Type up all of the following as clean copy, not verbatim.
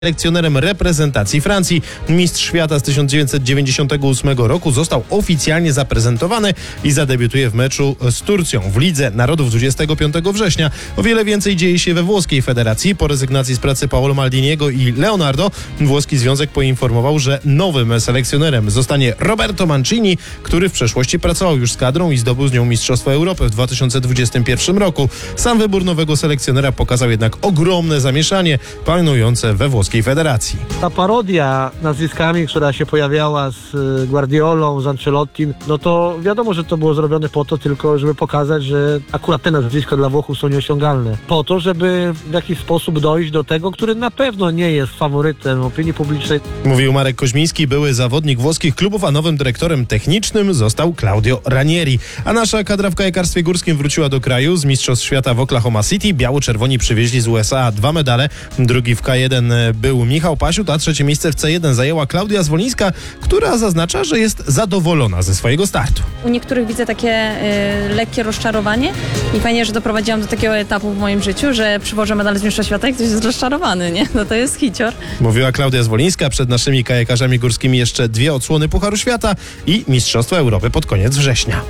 selekcjonerem reprezentacji Francji. Mistrz świata z 1998 roku został oficjalnie zaprezentowany i zadebiutuje w meczu z Turcją w Lidze Narodów 25 września. O wiele więcej dzieje się we włoskiej federacji. Po rezygnacji z pracy Paolo Maldiniego i Leonardo, włoski związek poinformował, że nowym selekcjonerem zostanie Roberto Mancini, który w przeszłości pracował już z kadrą i zdobył z nią Mistrzostwo Europy w 2021 roku. Sam wybór nowego selekcjonera pokazał jednak ogromne zamieszanie panujące we włoskiej federacji. Ta parodia nazwiskami, która się pojawiała z Guardiolą, z Ancelottim, no to wiadomo, że to było zrobione po to tylko, żeby pokazać, że akurat te nazwiska dla Włochów są nieosiągalne. Po to, żeby w jakiś sposób dojść do tego, który na pewno nie jest faworytem opinii publicznej. Mówił Marek Koźmiński, były zawodnik włoskich klubów, a nowym dyrektorem technicznym został Claudio Ranieri. A nasza kadra w kajakarstwie górskim wróciła do kraju z Mistrzostw Świata w Oklahoma City. Biało-czerwoni przywieźli z USA 2 medale. Drugi w K1 był Michał Pasiut, a trzecie miejsce w C1 zajęła Klaudia Zwolińska, która zaznacza, że jest zadowolona ze swojego startu. U niektórych widzę takie lekkie rozczarowanie i fajnie, że doprowadziłam do takiego etapu w moim życiu, że przywożę medal z Mistrzostw Świata i ktoś jest rozczarowany, nie? No to jest hicior. Mówiła Klaudia Zwolińska. Przed naszymi kajakarzami górskimi jeszcze 2 odsłony Pucharu Świata i Mistrzostwa Europy pod koniec września.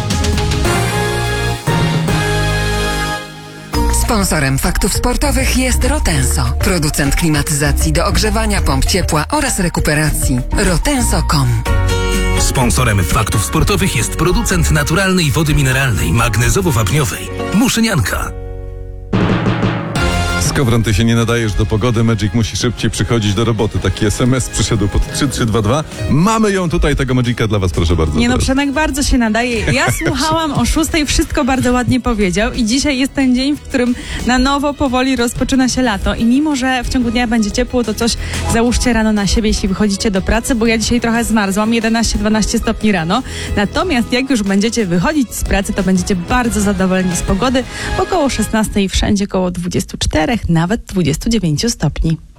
Sponsorem Faktów Sportowych jest Rotenso, producent klimatyzacji do ogrzewania, pomp ciepła oraz rekuperacji. Rotenso.com. Sponsorem Faktów Sportowych jest producent naturalnej wody mineralnej magnezowo-wapniowej Muszynianka. Skowron, ty się nie nadajesz do pogody, Magic musi szybciej przychodzić do roboty. Taki SMS przyszedł pod 3322. Mamy ją tutaj, tego Magica dla was, proszę bardzo. Nie no, Przemek bardzo się nadaje. Ja słuchałam o 6, wszystko bardzo ładnie powiedział i dzisiaj jest ten dzień, w którym na nowo powoli rozpoczyna się lato i mimo, że w ciągu dnia będzie ciepło, to coś załóżcie rano na siebie, jeśli wychodzicie do pracy, bo ja dzisiaj trochę zmarzłam, 11-12 stopni rano. Natomiast jak już będziecie wychodzić z pracy, to będziecie bardzo zadowoleni z pogody, bo około 16 wszędzie koło 24, nawet 29 stopni.